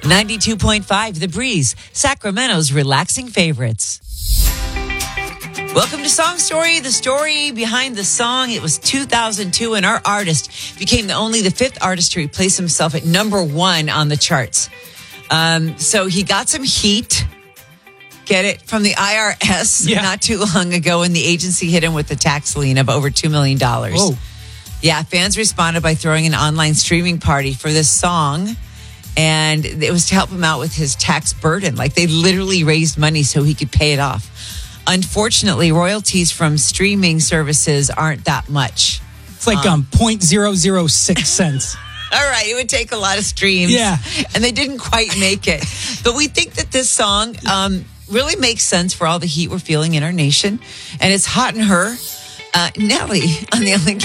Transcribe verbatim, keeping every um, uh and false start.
ninety-two point five The Breeze, Sacramento's relaxing favorites. Welcome to Song Story, the story behind the song. It was two thousand two, and our artist became the only the fifth artist to replace himself at number one on the charts. Um, so he got some heat, get it, from the I R S Yeah. not too long ago, and the agency hit him with a tax lien of over two million dollars. Whoa. Yeah, fans responded by throwing an online streaming party for this song. And it was to help him out with his tax burden. Like, they literally raised money so he could pay it off. Unfortunately, royalties from streaming services aren't that much. It's like um, point zero zero six cents. All right, it would take a lot of streams. Yeah. And they didn't quite make it. But we think that this song um, really makes sense for all the heat we're feeling in our nation. And it's Hot in Her. Uh, Nelly on the Ellen